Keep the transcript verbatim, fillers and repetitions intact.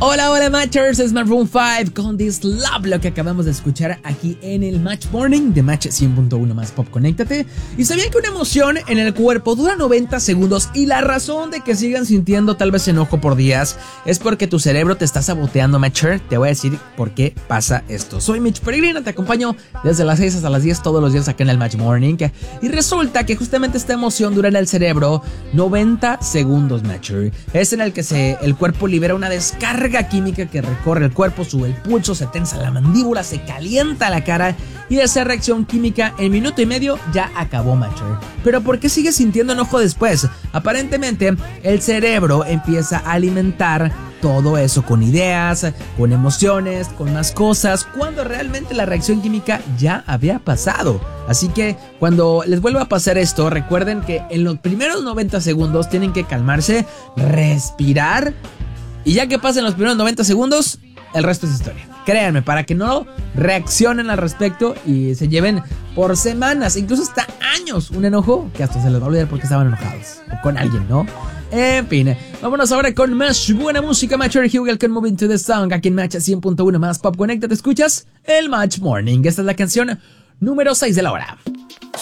Hola, hola Matchers, es Maroon cinco con This Love, lo que acabamos de escuchar aquí en el Match Morning de Match cien punto uno más Pop, conéctate. Y sabían que una emoción en el cuerpo dura noventa segundos y la razón de que sigan sintiendo tal vez enojo por días es porque tu cerebro te está saboteando, Matcher. Te voy a decir por qué pasa esto. Soy Mitch Peregrino, te acompaño desde las seis hasta las diez todos los días aquí en el Match Morning. Y resulta que justamente esta emoción dura en el cerebro noventa segundos, Matcher. Es en el que se, el cuerpo libera una descarga química que recorre el cuerpo, sube el pulso, se tensa la mandíbula, se calienta la cara y esa reacción química en minuto y medio ya acabó, Matcher. Pero ¿por qué sigues sintiendo enojo después? Aparentemente el cerebro empieza a alimentar todo eso con ideas, con emociones, con más cosas, cuando realmente la reacción química ya había pasado. Así que cuando les vuelva a pasar esto, recuerden que en los primeros noventa segundos tienen que calmarse, respirar. Y ya que pasen los primeros noventa segundos, el resto es historia. Créanme, para que no reaccionen al respecto y se lleven por semanas, incluso hasta años, un enojo que hasta se les va a olvidar porque estaban enojados. O con alguien, ¿no? En fin, vámonos ahora con más buena música. Matcher Hugel con Moving to the Song. Aquí en Match cien punto uno más Pop Conecta. Te escuchas el Match Morning. Esta es la canción número seis de la hora.